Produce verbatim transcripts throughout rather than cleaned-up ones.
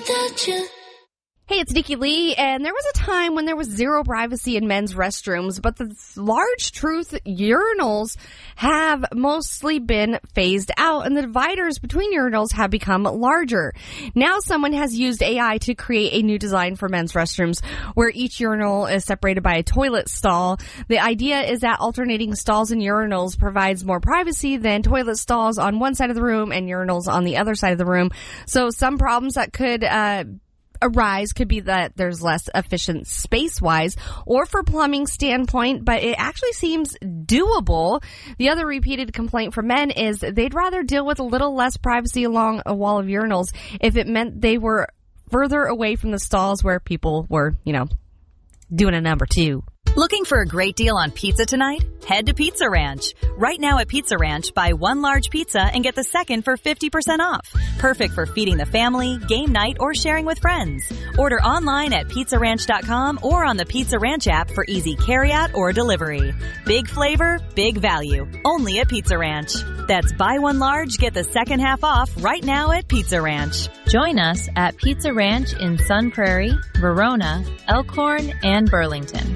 without you. Hey, it's Nikki Lee, and there was a time when there was zero privacy in men's restrooms, but the large truth urinals have mostly been phased out, and the dividers between urinals have become larger. Now someone has used A I to create a new design for men's restrooms where each urinal is separated by a toilet stall. The idea is that alternating stalls and urinals provides more privacy than toilet stalls on one side of the room and urinals on the other side of the room. So some problems that could uh arise could be that there's less efficient space-wise or for plumbing standpoint, but it actually seems doable. The other repeated complaint from men is they'd rather deal with a little less privacy along a wall of urinals if it meant they were further away from the stalls where people were, you know, doing a number two. Looking for a great deal on pizza tonight? Head to Pizza Ranch. Right now at Pizza Ranch, buy one large pizza and get the second for fifty percent off. Perfect for feeding the family, game night, or sharing with friends. Order online at pizza ranch dot com or on the Pizza Ranch app for easy carryout or delivery. Big flavor, big value. Only at Pizza Ranch. That's buy one large, get the second half off right now at Pizza Ranch. Join us at Pizza Ranch in Sun Prairie, Verona, Elkhorn, and Burlington.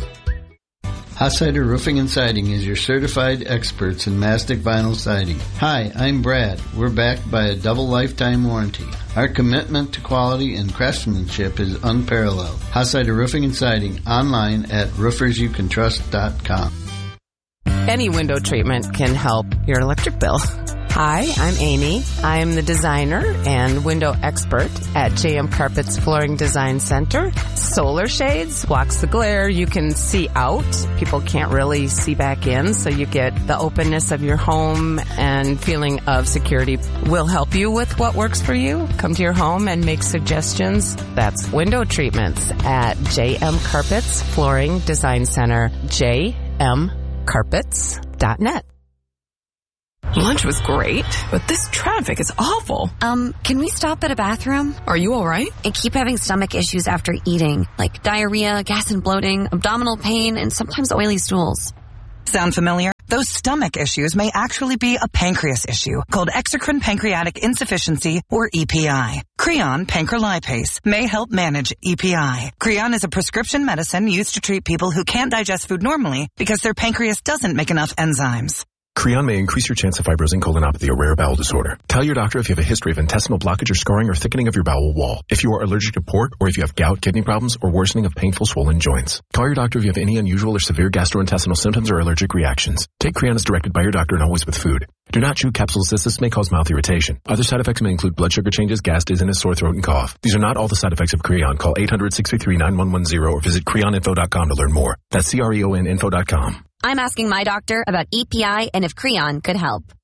Hossider Roofing and Siding is your certified experts in mastic vinyl siding. Hi, I'm Brad. We're backed by a double lifetime warranty. Our commitment to quality and craftsmanship is unparalleled. Hossider Roofing and Siding, online at roofers you can trust dot com. Any window treatment can help your electric bill. Hi, I'm Amy. I'm the designer and window expert at J M Carpets Flooring Design Center. Solar shades blocks the glare. You can see out. People can't really see back in, so you get the openness of your home and feeling of security. We'll help you with what works for you. Come to your home and make suggestions. That's window treatments at J M Carpets Flooring Design Center, j m carpets dot net. Lunch was great, but this traffic is awful. Um, can we stop at a bathroom? Are you all right? I keep having stomach issues after eating, like diarrhea, gas and bloating, abdominal pain, and sometimes oily stools. Sound familiar? Those stomach issues may actually be a pancreas issue called exocrine pancreatic insufficiency, or E P I. Creon pancrelipase may help manage E P I. Creon is a prescription medicine used to treat people who can't digest food normally because their pancreas doesn't make enough enzymes. Creon may increase your chance of fibrosing colonopathy, a rare bowel disorder. Tell your doctor if you have a history of intestinal blockage or scarring or thickening of your bowel wall. If you are allergic to pork, or if you have gout, kidney problems, or worsening of painful swollen joints. Call your doctor if you have any unusual or severe gastrointestinal symptoms or allergic reactions. Take Creon as directed by your doctor and always with food. Do not chew capsules as this may cause mouth irritation. Other side effects may include blood sugar changes, gas, dizziness, sore throat, and cough. These are not all the side effects of Creon. Call eight hundred, six three three, nine one one zero or visit creon info dot com to learn more. That's C R E O N info dot com. I'm asking my doctor about E P I and if Creon could help.